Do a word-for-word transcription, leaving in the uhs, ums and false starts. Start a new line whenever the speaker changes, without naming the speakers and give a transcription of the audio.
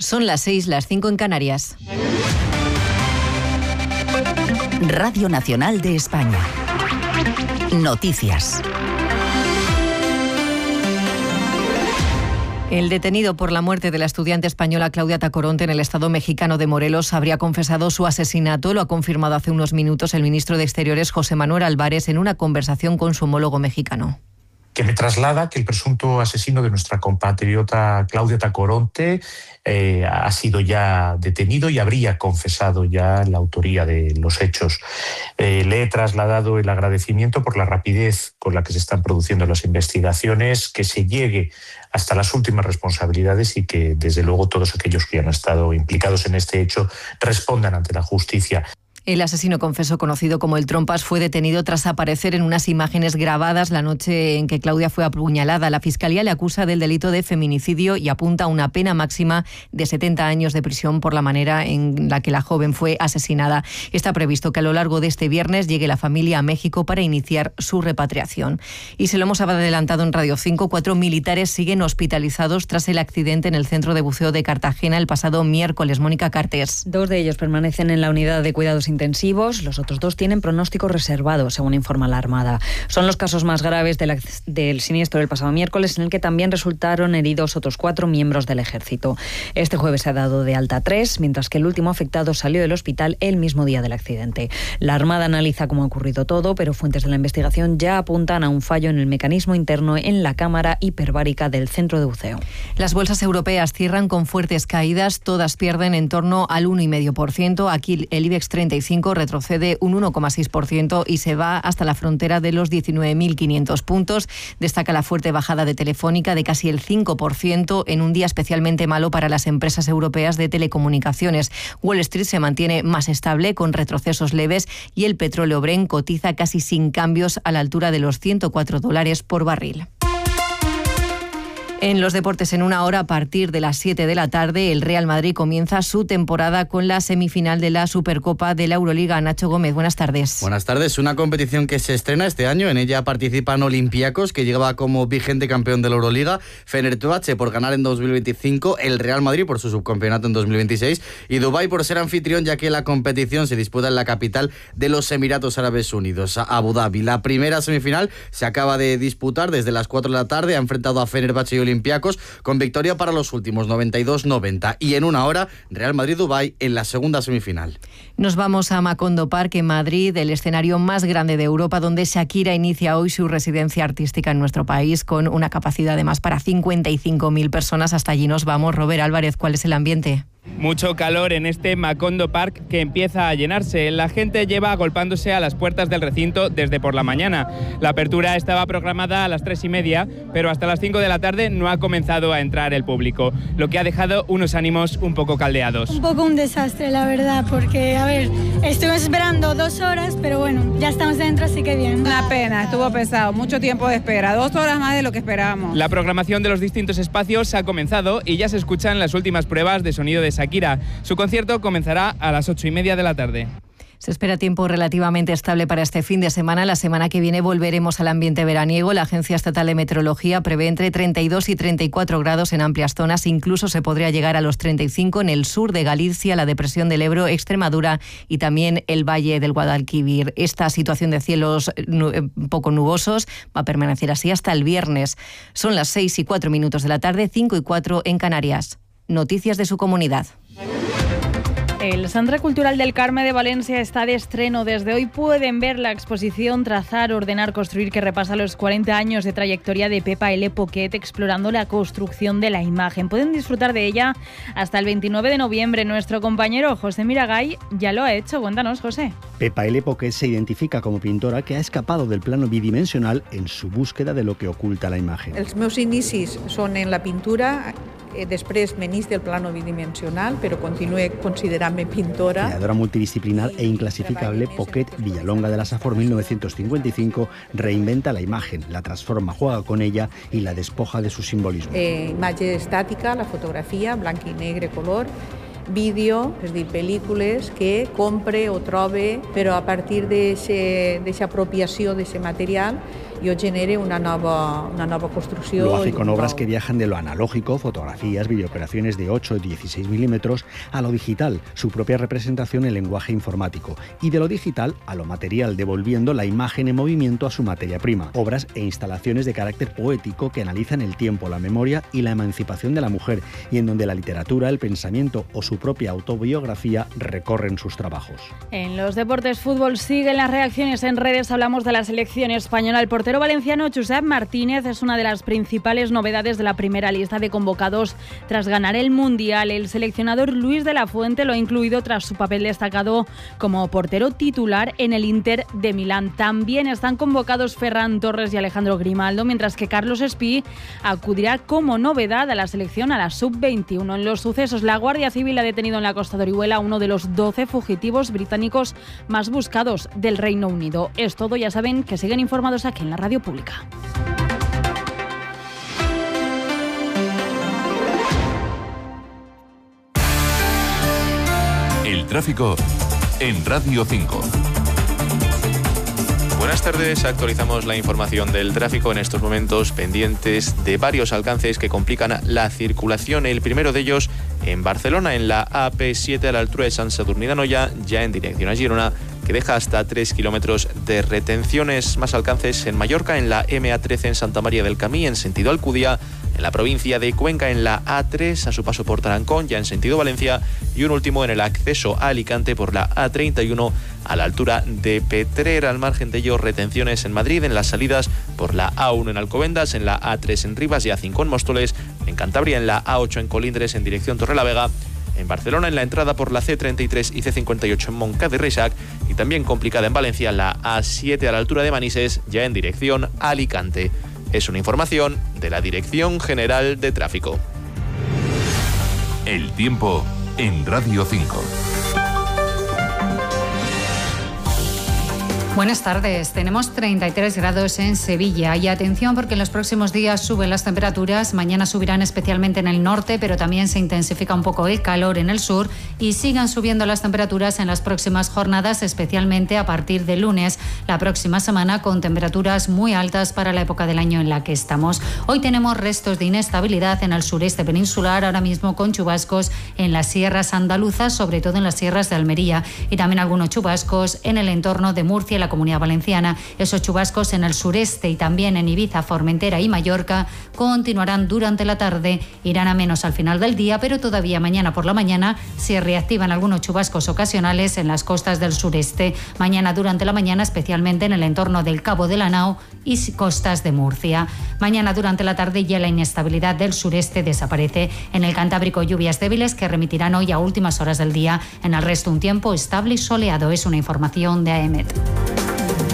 Son las seis, las cinco en Canarias.
Radio Nacional de España. Noticias.
El detenido por la muerte de la estudiante española Claudia Tacoronte en el estado mexicano de Morelos habría confesado su asesinato. Lo ha confirmado hace unos minutos el ministro de Exteriores, José Manuel Álvarez, en una conversación con su homólogo mexicano.
Que me traslada que el presunto asesino de nuestra compatriota Claudia Tacoronte eh, ha sido ya detenido y habría confesado ya la autoría de los hechos. Eh, le he trasladado el agradecimiento por la rapidez con la que se están produciendo las investigaciones, que se llegue hasta las últimas responsabilidades y que, desde luego, todos aquellos que han estado implicados en este hecho respondan ante la justicia.
El asesino confeso, conocido como el Trompas, fue detenido tras aparecer en unas imágenes grabadas la noche en que Claudia fue apuñalada. La Fiscalía le acusa del delito de feminicidio y apunta a una pena máxima de setenta años de prisión por la manera en la que la joven fue asesinada. Está previsto que a lo largo de este viernes llegue la familia a México para iniciar su repatriación. Y se lo hemos adelantado en Radio cinco, cuatro militares siguen hospitalizados tras el accidente en el centro de buceo de Cartagena el pasado miércoles. Mónica Cartes.
Dos de ellos permanecen en la unidad de cuidados intensivos, los otros dos tienen pronóstico reservado, según informa la Armada. Son los casos más graves de la, del siniestro del pasado miércoles, en el que también resultaron heridos otros cuatro miembros del Ejército. Este jueves se ha dado de alta tres, mientras que el último afectado salió del hospital el mismo día del accidente. La Armada analiza cómo ha ocurrido todo, pero fuentes de la investigación ya apuntan a un fallo en el mecanismo interno en la cámara hiperbárica del centro de buceo.
Las bolsas europeas cierran con fuertes caídas, todas pierden en torno al uno coma cinco por ciento. Aquí el IBEX treinta y cinco retrocede un uno coma seis por ciento y se va hasta la frontera de los diecinueve mil quinientos puntos. Destaca la fuerte bajada de Telefónica de casi el cinco por ciento en un día especialmente malo para las empresas europeas de telecomunicaciones. Wall Street se mantiene más estable con retrocesos leves y el petróleo Brent cotiza casi sin cambios a la altura de los ciento cuatro dólares por barril. En los deportes, en una hora, a partir de las siete de la tarde, el Real Madrid comienza su temporada con la semifinal de la Supercopa de la Euroliga. Nacho Gómez, buenas tardes.
Buenas tardes. Una competición que se estrena este año. En ella participan Olympiacos, que llegaba como vigente campeón de la Euroliga, Fenerbahce por ganar en dos mil veinticinco, el Real Madrid por su subcampeonato en dos mil veintiséis y Dubái por ser anfitrión, ya que la competición se disputa en la capital de los Emiratos Árabes Unidos, Abu Dhabi. La primera semifinal se acaba de disputar desde las cuatro de la tarde. Ha enfrentado a Fenerbahce y Olympiacos con victoria para los últimos, noventa y dos noventa. Y en una hora, Real Madrid-Dubái en la segunda semifinal.
Nos vamos a Macondo Park en Madrid, el escenario más grande de Europa, donde Shakira inicia hoy su residencia artística en nuestro país, con una capacidad además para cincuenta y cinco mil personas. Hasta allí nos vamos. Robert Álvarez, ¿cuál es el ambiente?
Mucho calor en este Macondo Park, que empieza a llenarse. La gente lleva agolpándose a las puertas del recinto desde por la mañana. La apertura estaba programada a las tres y media, pero hasta las cinco de la tarde no ha comenzado a entrar el público, lo que ha dejado unos ánimos un poco caldeados.
Un poco un desastre, la verdad, porque, a ver, estuvimos esperando dos horas, pero bueno, ya estamos dentro, así que bien.
Una pena, estuvo pesado, mucho tiempo de espera, dos horas más de lo que esperábamos.
La programación de los distintos espacios ha comenzado y ya se escuchan las últimas pruebas de sonido de Shakira. Su concierto comenzará a las ocho y media de la tarde.
Se espera tiempo relativamente estable para este fin de semana. La semana que viene volveremos al ambiente veraniego. La Agencia Estatal de Meteorología prevé entre treinta y dos y treinta y cuatro grados en amplias zonas. Incluso se podría llegar a los treinta y cinco en el sur de Galicia, la depresión del Ebro, Extremadura y también el valle del Guadalquivir. Esta situación de cielos poco nubosos va a permanecer así hasta el viernes. Son las seis y cuatro minutos de la tarde, cinco y cuatro en Canarias. Noticias de su comunidad.
El Centre Cultural del Carme de Valencia está de estreno. Desde hoy pueden ver la exposición Trazar, Ordenar, Construir, que repasa los cuarenta años de trayectoria de Pepa L. Poquet, explorando la construcción de la imagen. Pueden disfrutar de ella hasta el veintinueve de noviembre. Nuestro compañero José Miragay ya lo ha hecho. Cuéntanos, José.
Pepa L. Poquet se identifica como pintora que ha escapado del plano bidimensional en su búsqueda de lo que oculta la imagen.
Els meus inicis són en la pintura. Després m'enís del plano bidimensional, però continué considerant-me pintora.
Creadora multidisciplinar e inclasificable, Poquet Villalonga de la Safor mil novecientos cincuenta y cinco reinventa la imagen, la transforma, juega con ella y la despoja de su simbolismo.
Eh, imatge estàtica, la fotografia, blanc i negre, color, vídeo, és a dir, pel·lícules que compre o trobe, però a partir d'aquesta apropiació d'aquest material i o genera una nova, una nova construcció.
Lo hace con obras que viajan de lo analógico, fotografías, videooperaciones de ocho y dieciséis milímetros, a lo digital, su propia representación en lenguaje informático, y de lo digital a lo material, devolviendo la imagen en movimiento a su materia prima. Obras e instalaciones de carácter poético que analizan el tiempo, la memoria y la emancipación de la mujer, y en donde la literatura, el pensamiento o su propia autobiografía recorren sus trabajos.
En los deportes, fútbol, siguen las reacciones en redes. Hablamos de la selección española. El portero valenciano Josep Martínez es una de las principales novedades de la primera lista de convocados tras ganar el Mundial. El seleccionador Luis de la Fuente lo ha incluido tras su papel destacado como portero titular en el Inter de Milán. También están convocados Ferran Torres y Alejandro Grimaldo, mientras que Carlos Espí acudirá como novedad a la selección a la sub veintiuno. En los sucesos, la Guardia Civil ha detenido en la Costa de Orihuela a uno de los doce fugitivos británicos más buscados del Reino Unido. Es todo, ya saben que siguen informados aquí en la Radio Pública.
El tráfico en Radio cinco.
Buenas tardes, actualizamos la información del tráfico en estos momentos pendientes de varios alcances que complican la circulación. El primero de ellos en Barcelona, en la A P siete a la altura de Sant Sadurní d'Anoia, ya en dirección a Girona, que deja hasta tres kilómetros de retenciones. Más alcances en Mallorca, en la M A trece en Santa María del Camí, en sentido Alcudia, en la provincia de Cuenca, en la A tres a su paso por Tarancón, ya en sentido Valencia, y un último en el acceso a Alicante por la A treinta y uno a la altura de Petrer. Al margen de ello, retenciones en Madrid, en las salidas por la A uno en Alcobendas, en la A tres en Rivas y A cinco en Móstoles, en Cantabria, en la A ocho en Colindres en dirección Torrelavega, en Barcelona en la entrada por la C treinta y tres y C cincuenta y ocho en Montcada y Reixac, y también complicada en Valencia la A siete a la altura de Manises, ya en dirección Alicante. Es una información de la Dirección General de Tráfico.
El tiempo en Radio cinco.
Buenas tardes. Tenemos treinta y tres grados en Sevilla y atención porque en los próximos días suben las temperaturas. Mañana subirán especialmente en el norte, pero también se intensifica un poco el calor en el sur y sigan subiendo las temperaturas en las próximas jornadas, especialmente a partir de lunes, la próxima semana, con temperaturas muy altas para la época del año en la que estamos. Hoy tenemos restos de inestabilidad en el sureste peninsular, ahora mismo con chubascos en las sierras andaluzas, sobre todo en las sierras de Almería, y también algunos chubascos en el entorno de Murcia y la Comunidad Valenciana. Esos chubascos en el sureste y también en Ibiza, Formentera y Mallorca continuarán durante la tarde, irán a menos al final del día, pero todavía mañana por la mañana se reactivan algunos chubascos ocasionales en las costas del sureste. Mañana durante la mañana, especialmente en el entorno del Cabo de la Nao y costas de Murcia. Mañana durante la tarde ya la inestabilidad del sureste desaparece. En el Cantábrico, lluvias débiles que remitirán hoy a últimas horas del día. En el resto, un tiempo estable y soleado. Es una información de A E M E T.